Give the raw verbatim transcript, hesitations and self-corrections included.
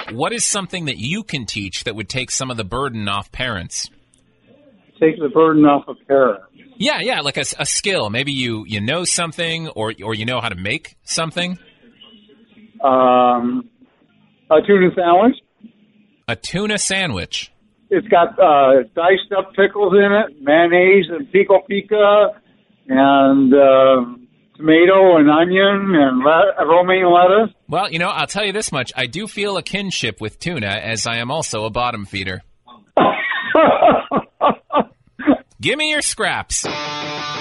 what is something that you can teach that would take some of the burden off parents? Take the burden off of parents. Yeah, yeah, like a, a skill. Maybe you, you know something, or or you know how to make something. Um, a tuna sandwich. A tuna sandwich. It's got uh, diced up pickles in it, mayonnaise and pico pico, and uh, tomato and onion and le- romaine lettuce. Well, you know, I'll tell you this much. I do feel a kinship with tuna, as I am also a bottom feeder. Give me your scraps.